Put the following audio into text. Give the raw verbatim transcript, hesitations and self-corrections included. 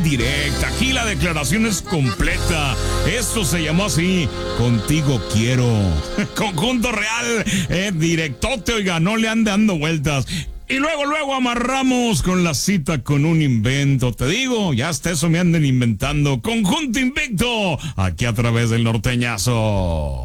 Directa, aquí la declaración es completa. Esto se llamó así: Contigo quiero. Conjunto Real, eh, directote, oiga, no le ande dando vueltas. Y luego, luego amarramos con la cita con un invento. Te digo, ya hasta eso me anden inventando. Conjunto Invicto, aquí a través del Norteñazo.